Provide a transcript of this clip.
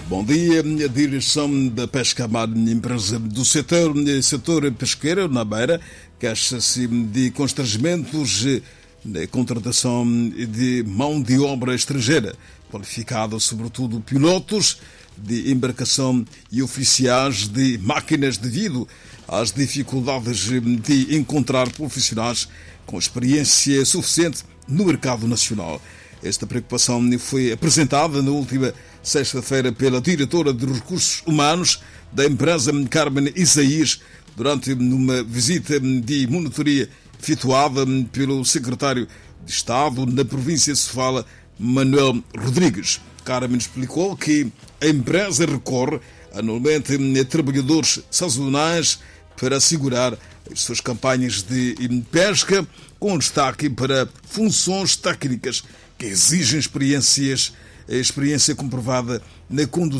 Bom dia. A direção da Pesca Mar, empresa do setor pesqueiro na Beira, queixa-se de constrangimentos na contratação de mão de obra estrangeira, qualificada sobretudo pilotos de embarcação e oficiais de máquinas, devido às dificuldades de encontrar profissionais com experiência suficiente no mercado nacional. Esta preocupação foi apresentada na última sexta-feira pela diretora de Recursos Humanos da empresa, Carmen Isaías, durante uma visita de monitoria efetuada pelo secretário de Estado na província de Sofala, Manuel Rodrigues. Carmen explicou que a empresa recorre anualmente a trabalhadores sazonais para assegurar as suas campanhas de pesca, com destaque para funções técnicas que exigem experiência comprovada na condução